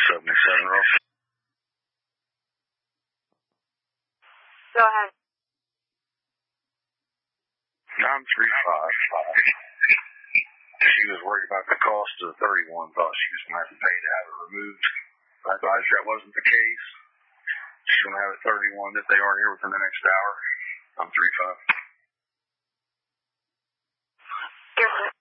77 Ross. Go ahead. 935. She was worried about the cost of the 31, thought she was going to have to pay to have it removed. I advised her that wasn't the case. She's going to have it 31 if they aren't here within the next hour. I'm 35.